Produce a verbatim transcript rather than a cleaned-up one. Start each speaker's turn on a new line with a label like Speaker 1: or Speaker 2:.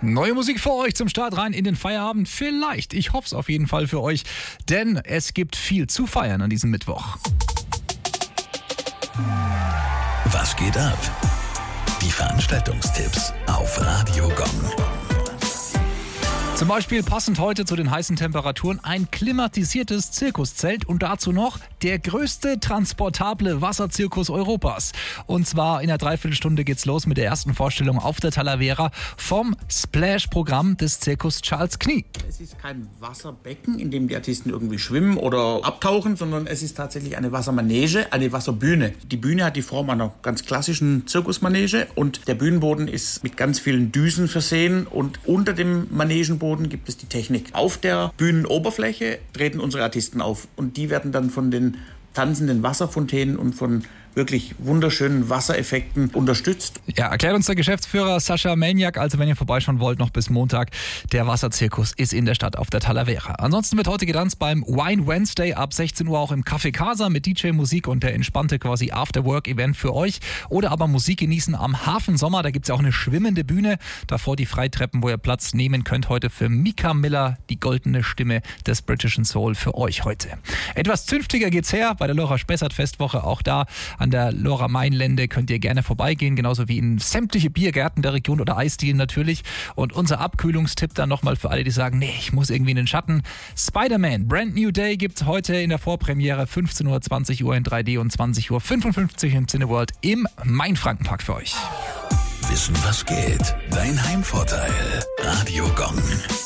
Speaker 1: Neue Musik für euch zum Start rein in den Feierabend. Vielleicht, ich hoffe es auf jeden Fall für euch, denn es gibt viel zu feiern an diesem Mittwoch.
Speaker 2: Was geht ab? Die Veranstaltungstipps auf Radio Gong.
Speaker 1: Zum Beispiel passend heute zu den heißen Temperaturen ein klimatisiertes Zirkuszelt und dazu noch der größte transportable Wasserzirkus Europas. Und zwar in einer Dreiviertelstunde geht's los mit der ersten Vorstellung auf der Talavera vom Splash-Programm des Zirkus Charles Knie.
Speaker 3: Es ist kein Wasserbecken, in dem die Artisten irgendwie schwimmen oder abtauchen, sondern es ist tatsächlich eine Wassermanege, eine Wasserbühne. Die Bühne hat die Form einer ganz klassischen Zirkusmanege und der Bühnenboden ist mit ganz vielen Düsen versehen und unter dem Manegenboden gibt es die Technik. Auf der Bühnenoberfläche treten unsere Artisten auf und die werden dann von den tanzenden Wasserfontänen und von wirklich wunderschönen Wassereffekten unterstützt.
Speaker 1: Ja, erklärt uns der Geschäftsführer Sascha Melniak. Also wenn ihr vorbeischauen wollt, noch bis Montag. Der Wasserzirkus ist in der Stadt auf der Talavera. Ansonsten wird heute getanzt beim Wine Wednesday ab sechzehn Uhr auch im Café Casa mit D J-Musik und der entspannte quasi After-Work-Event für euch. Oder aber Musik genießen am Hafen Sommer. Da gibt es ja auch eine schwimmende Bühne. Davor die Freitreppen, wo ihr Platz nehmen könnt heute für Mika Miller, die goldene Stimme des Britischen Soul für euch heute. Etwas zünftiger geht's her bei der Lora Spessart Festwoche. Auch da an der Lora Mainlände könnt ihr gerne vorbeigehen, genauso wie in sämtliche Biergärten der Region oder Eisdielen natürlich. Und unser Abkühlungstipp dann nochmal für alle, die sagen, nee, ich muss irgendwie in den Schatten. Spider-Man, Brand New Day gibt's heute in der Vorpremiere fünfzehn Uhr, zwanzig Uhr in drei D und zwanzig Uhr fünfundfünfzig im Cineworld im Main-Franken-Park für euch.
Speaker 2: Wissen, was geht? Dein Heimvorteil. Radio Gong.